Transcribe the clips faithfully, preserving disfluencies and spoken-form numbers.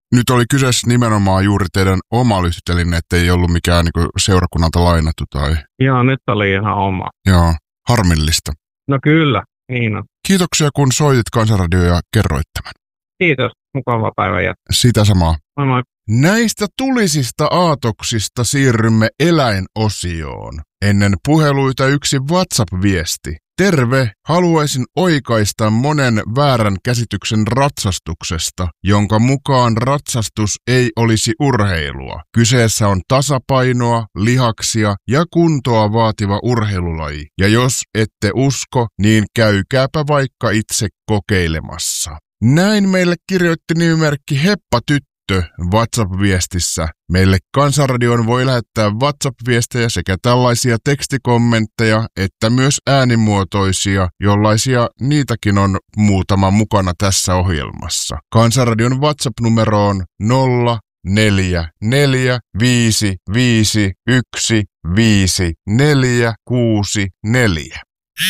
Nyt oli kyseessä nimenomaan juuri teidän oma lyhtyteline, ettei ollut mikään niin kuin seurakunnalta lainattu tai... Joo, nyt oli ihan oma. Joo, harmillista. No kyllä, niin on. Kiitoksia, kun soitit Kansanradioon ja kerroit tämän. Kiitos, mukava päivä jatkaa. Sitä samaa. Moi moi. Näistä tulisista aatoksista siirrymme eläinosioon. Ennen puheluita yksi WhatsApp-viesti. Terve, haluaisin oikaista monen väärän käsityksen ratsastuksesta, jonka mukaan ratsastus ei olisi urheilua. Kyseessä on tasapainoa, lihaksia ja kuntoa vaativa urheilulaji. Ja jos ette usko, niin käykääpä vaikka itse kokeilemassa. Näin meille kirjoitti nimimerkki Heppa Tyttö WhatsApp-viestissä. Meille Kansanradioon voi lähettää WhatsApp-viestejä sekä tällaisia tekstikommentteja että myös äänimuotoisia, jollaisia niitäkin on muutama mukana tässä ohjelmassa. Kansanradion WhatsApp-numero on nolla neljä neljä viisi viisi yksi viisi neljä kuusi neljä.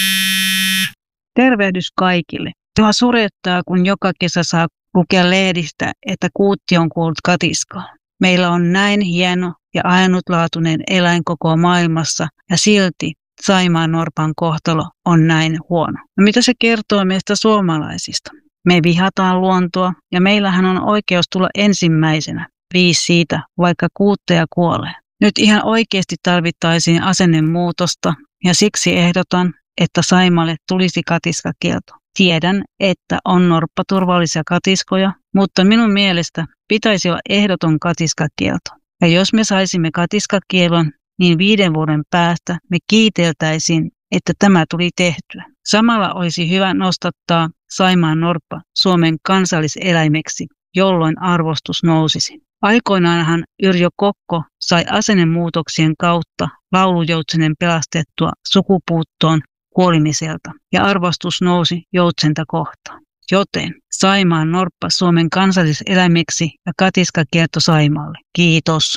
Tervehdys kaikille. Tuo surettaa, kun joka kesä saa lukea lehdistä, että kuutti on kuollut katiskaan. Meillä on näin hieno ja ainutlaatuinen eläin koko maailmassa ja silti saimaannorpan kohtalo on näin huono. No mitä se kertoo meistä suomalaisista? Me vihataan luontoa ja meillähän on oikeus tulla ensimmäisenä. Viisi siitä, vaikka kuutteja kuolee. Nyt ihan oikeasti tarvittaisiin asennemuutosta ja siksi ehdotan, että Saimalle tulisi katiskakielto. Tiedän, että on norppaturvallisia katiskoja, mutta minun mielestä pitäisi olla ehdoton katiskakielto. Ja jos me saisimme katiskakielon, niin viiden vuoden päästä me kiiteltäisiin, että tämä tuli tehtyä. Samalla olisi hyvä nostattaa Saimaan norppa Suomen kansalliseläimeksi, jolloin arvostus nousisi. Aikoinaanhan Yrjö Kokko sai asennemuutoksien kautta laulujoutsenen pelastettua sukupuuttoon kuolemiselta ja arvostus nousi joutsenta kohtaan. Joten Saimaan norppa Suomen kansalliseläimeksi ja katiskakielto Saimaalle. Kiitos.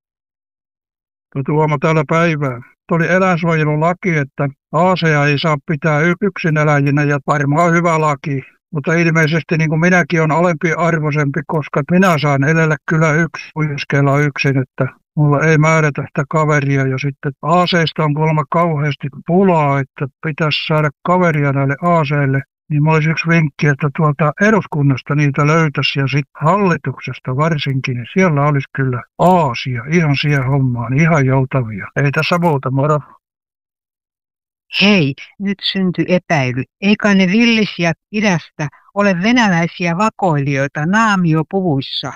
Tuomo täällä päivää. Tuli eläinsuojelulaki, että aaseja ei saa pitää yksin eläjinä ja varmaan hyvä laki. Mutta ilmeisesti niin kuin minäkin on alempiarvoisempi, koska minä saan elellä kyllä yksi, uiskella yksin, että mulla ei määrätä sitä kaveria. Ja sitten aaseista on kuulemma kauheasti pulaa, että pitäisi saada kaveria näille aaseille. Niin mulla olisi yksi vinkki, että tuolta eduskunnasta niitä löytäisi ja sitten hallituksesta varsinkin, niin siellä olisi kyllä aasia ihan siihen hommaan, ihan joutavia. Ei tässä muuta, moro. Hei, nyt syntyi epäily. Eikä ne villisijät idästä ole venäläisiä vakoilijoita naamiopuvuissa?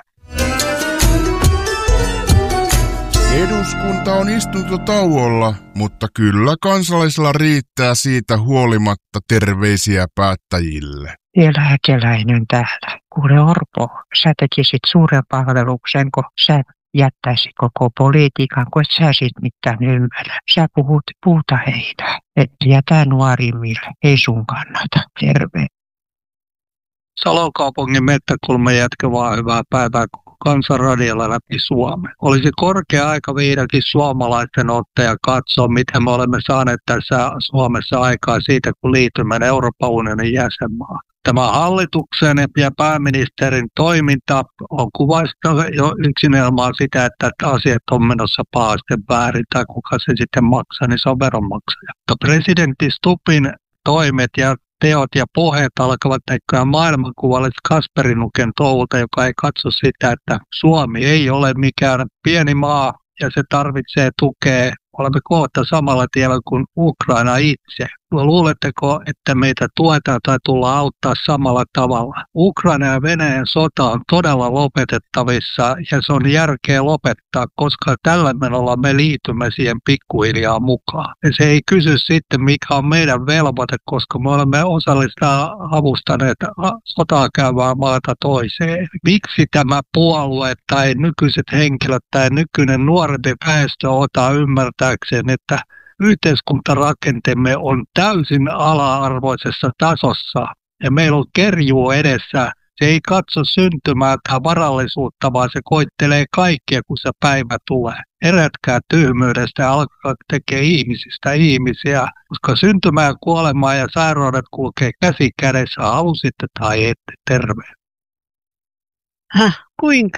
Eduskunta on istuntotauolla, mutta kyllä kansalaisilla riittää siitä huolimatta terveisiä päättäjille. Vielä Häkeläinen täällä. Kuule Orpo, sä tekisit suuren palveluksen, kun sä jättäisit koko politiikan, kun et sä sit mitään ymmärrä. Sä puhut puuta heitä, et jätä nuorimmille, ei sun kannata. Terve. Salon kaupungin Mettäkulman jätkä vaan hyvää päivää koko Kansanradiolla läpi Suomen. Olisi korkea aika viidakin suomalaisten otteja katsoa, mitä me olemme saaneet tässä Suomessa aikaa siitä, kun liitymme Euroopan unionin jäsenmaan. Tämä hallituksen ja pääministerin toiminta on kuvasta jo yksinelmaan sitä, että asiat on menossa pahasti väärin tai kuka se sitten maksaa, niin se on veronmaksaja. Mutta presidentti Stubbin toimet ja teot ja puheet alkavat näkyä maailmankuvalle Kasperinuken touhulta, joka ei katso sitä, että Suomi ei ole mikään pieni maa ja se tarvitsee tukea. Olemme kohta samalla tiellä kuin Ukraina itse. Luuletteko, että meitä tuetaan tai tullaan auttaa samalla tavalla? Ukraina ja Venäjän sota on todella lopetettavissa ja se on järkeä lopettaa, koska tällä menolla me liitymme siihen pikkuhiljaa mukaan. Ja se ei kysy sitten, mikä on meidän velvoite, koska me olemme osallista avustaneet sotaa käyvää maata toiseen. Miksi tämä puolue tai nykyiset henkilöt tai nykyinen nuorempi väestö ota ymmärtääkseen, että yhteiskuntarakenteemme on täysin ala-arvoisessa tasossa ja meillä on kerjuu edessä. Se ei katso syntymää tai varallisuutta, vaan se koittelee kaikkia, kun se päivä tulee. Herätkää tyhmyydestä ja alkaa tekemään ihmisistä ihmisiä, koska syntymää, kuolemaa ja sairaudet kulkee käsi kädessä, halusitte tai ette. Terve. Häh, kuinka